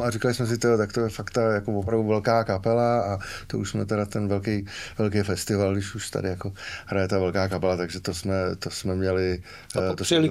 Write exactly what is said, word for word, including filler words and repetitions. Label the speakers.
Speaker 1: No a říkali jsme si to, tak to je fakt ta jako opravdu velká kapela a to už jsme teda ten velký, velký festival, když už tady jako hraje ta velká kapela, takže to jsme, to jsme měli...
Speaker 2: A
Speaker 1: to
Speaker 2: přijeli